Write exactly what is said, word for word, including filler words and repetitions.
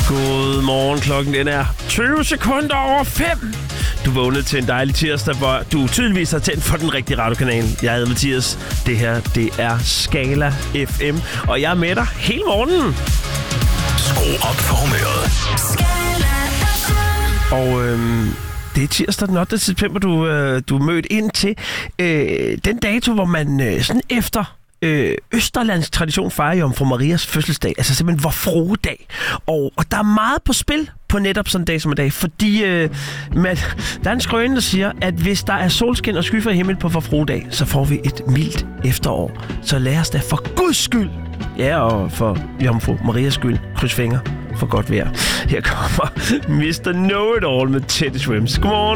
God morgen, klokken den er tyve sekunder over fem. Du vågnede til en dejlig tirsdag, hvor du tydeligvis har tændt for den rigtige radiokanal. Jeg hedder Mathias. Det her, det er Skala F M, og jeg er med dig hele morgenen. Skru op for humøret. Og øhm, det er tirsdag den ottende september, du, øh, du er mødt ind til. Øh, den dato, hvor man øh, sådan efter øh, østerlandsk tradition fejrer Jomfru Marias fødselsdag. Altså simpelthen vor frue dag. Og, og der er meget på spil på netop sådan en dag som i dag. Fordi øh, man, der er en skrøne, der siger, at hvis der er solskin og sky for himmel på vor frue dag, så får vi et mildt efterår. Så lad os da for Guds skyld, ja, og for Jomfru Marias skyld, kryds fingre for godt vejr. Her kommer mister Know It All med Teddy Swims. Godmorgen.